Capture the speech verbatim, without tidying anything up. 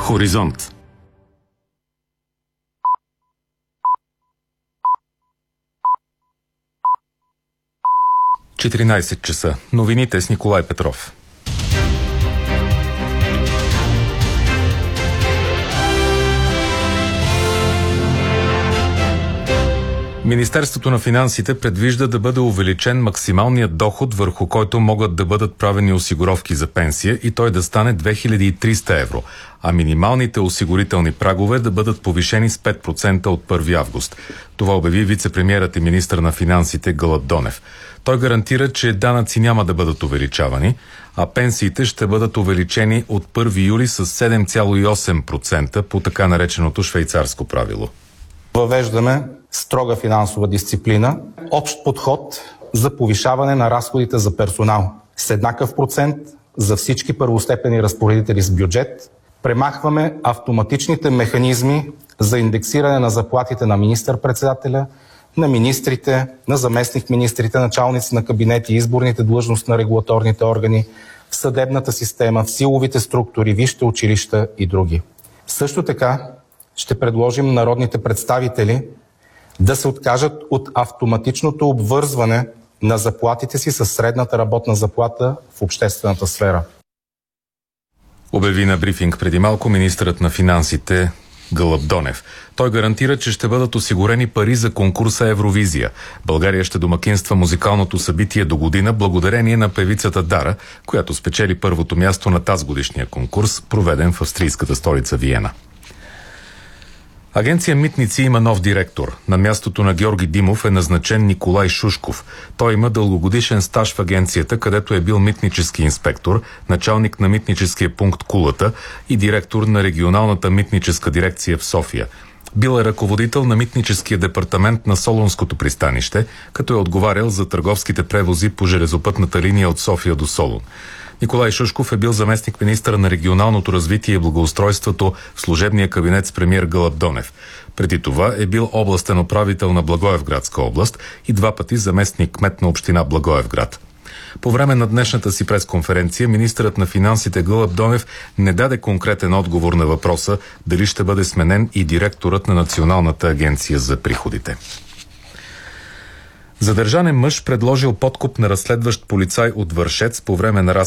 Хоризонт. четиринайсет часа. Новините с Николай Петров. Министерството на финансите предвижда да бъде увеличен максималният доход, върху който могат да бъдат правени осигуровки за пенсия, и той да стане две хиляди и триста евро, а минималните осигурителни прагове да бъдат повишени с пет процента от първи август. Това обяви вице-премиерът и министър на финансите Гълъб Донев. Той гарантира, че данъци няма да бъдат увеличавани, а пенсиите ще бъдат увеличени от първи юли с седем цяло и осем процента по така нареченото швейцарско правило. Въвеждаме строга финансова дисциплина, общ подход за повишаване на разходите за персонал с еднакъв процент за всички първостепенни разпоредители с бюджет. Премахваме автоматичните механизми за индексиране на заплатите на министър-председателя, на министрите, на заместник-министрите, началници на кабинети, изборните длъжности на регулаторните органи, в съдебната система, в силовите структури, висшите училища и други. Също така ще предложим народните представители да се откажат от автоматичното обвързване на заплатите си със средната работна заплата в обществената сфера. Обяви на брифинг преди малко министърът на финансите Гълъб Донев. Той гарантира, че ще бъдат осигурени пари за конкурса Евровизия. България ще домакинства музикалното събитие до година благодарение на певицата Дара, която спечели първото място на тазгодишния конкурс, проведен в австрийската столица Виена. Агенция Митници има нов директор. На мястото на Георги Димов е назначен Николай Шушков. Той има дългогодишен стаж в агенцията, където е бил митнически инспектор, началник на митническия пункт Кулата и директор на регионалната митническа дирекция в София. Бил е ръководител на митническия департамент на Солунското пристанище, като е отговарял за търговските превози по железопътната линия от София до Солун. Николай Шушков е бил заместник министъра на регионалното развитие и благоустройството в служебния кабинет с премиер Гълъб Донев. Преди това е бил областен управител на Благоевградска област и два пъти заместник кмет на община Благоевград. По време на днешната си пресконференция министърът на финансите Гълъб Донев не даде конкретен отговор на въпроса дали ще бъде сменен и директорът на Националната агенция за приходите. Задържан е мъж, предложил подкуп на разследващ полицай от Вършец по време на